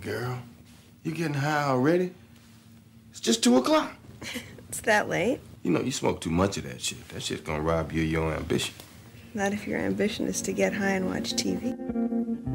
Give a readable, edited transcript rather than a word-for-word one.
girl. You getting high already? It's just 2 o'clock. It's that late? You know, you smoke too much of that shit. That shit's gonna rob you of your ambition. Not if your ambition is to get high and watch TV.